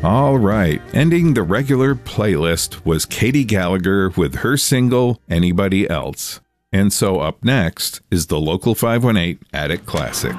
All right, ending the regular playlist was Katie Gallagher with her single, Anybody Else. And so up next is the Local 518 Attic Classic.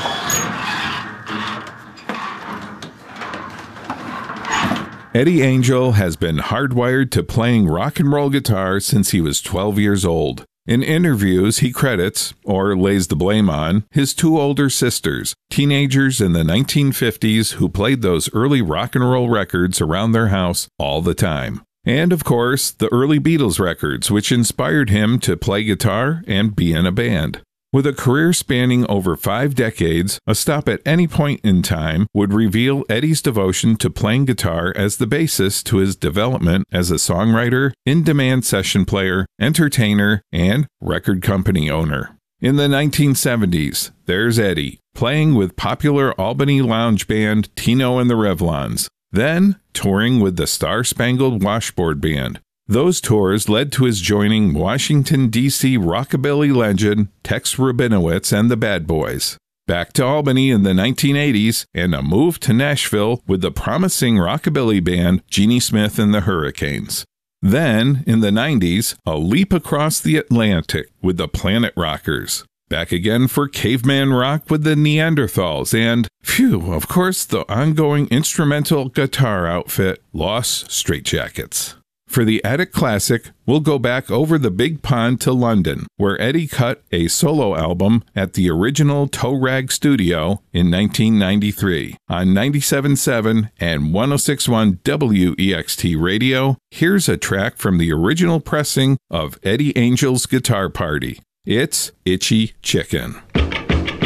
Eddie Angel has been hardwired to playing rock and roll guitar since he was 12 years old. In interviews, he credits, or lays the blame on, his two older sisters, teenagers in the 1950s who played those early rock and roll records around their house all the time. And, of course, the early Beatles records, which inspired him to play guitar and be in a band. With a career spanning over 5 decades, a stop at any point in time would reveal Eddie's devotion to playing guitar as the basis to his development as a songwriter, in-demand session player, entertainer, and record company owner. In the 1970s, there's Eddie, playing with popular Albany lounge band Tino and the Revlons, then touring with the Star Spangled Washboard Band. Those tours led to his joining Washington, D.C. rockabilly legend Tex Rabinowitz and the Bad Boys. Back to Albany in the 1980s, and a move to Nashville with the promising rockabilly band Jeannie Smith and the Hurricanes. Then, in the 90s, a leap across the Atlantic with the Planet Rockers. Back again for caveman rock with the Neanderthals and, of course, the ongoing instrumental guitar outfit Lost Straitjackets. For the Attic Classic, we'll go back over the big pond to London, where Eddie cut a solo album at the original Toe Rag Studio in 1993. On 97.7 and 106.1 WEXT Radio, here's a track from the original pressing of Eddie Angel's Guitar Party. It's Itchy Chicken.